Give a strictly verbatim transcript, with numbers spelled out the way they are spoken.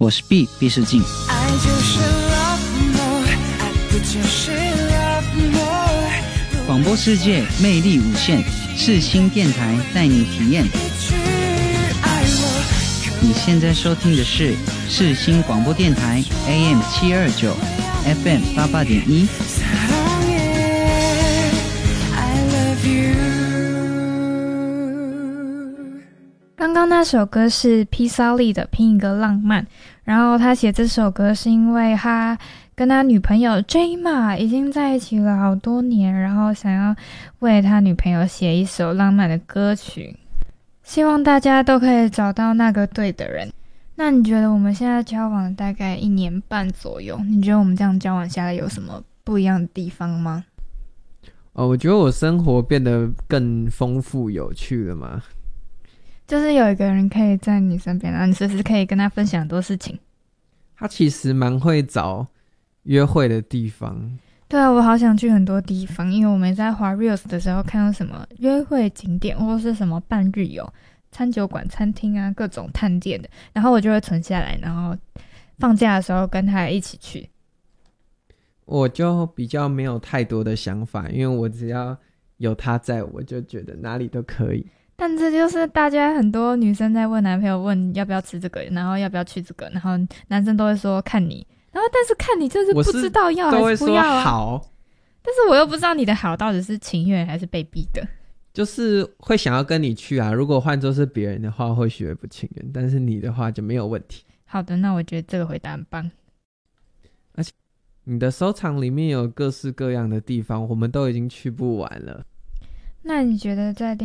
我是 B 毕世静。 爱就是 love more， 爱不就是 love more。 广播世界魅力无限，世新电台带你体验。你现在收听的是世新广播电台 A M 七二九 F M 八八点一。 刚刚那首歌是披萨利的《拼一个浪漫》，然后他写这首歌是因为他跟他女朋友 Jayma 已经在一起了好多年，然后想要为他女朋友写一首浪漫的歌曲，希望大家都可以找到那个对的人。那你觉得我们现在交往大概一年半左右，你觉得我们这样交往下来有什么不一样的地方吗？ 哦，我觉得我生活变得更丰富有趣了嘛。 就是有一个人可以在你身边，然后你随时可以跟他分享很多事情。 他其实蛮会找约会的地方。 对啊，我好想去很多地方，因为我们在滑 Reels 的时候看到什么约会景点或是什么半日游、餐酒馆、餐厅啊，各种探店的，然后我就会存下来，然后放假的时候跟他一起去。 我就比较没有太多的想法，因为我只要有他在，我就觉得哪里都可以。 但这就是大家很多女生在问男朋友问要不要吃这个，然后要不要去这个，然后男生都会说看你，然后但是看你就是不知道要还是不要啊。 都会说好， 但是我又不知道你的好到底是情愿还是被逼的。 就是会想要跟你去啊，如果换作是别人的话或许会不情愿，但是你的话就没有问题。 好的，那我觉得这个回答很棒。 而且你的收藏里面有各式各样的地方，我们都已经去不完了。 那你觉得在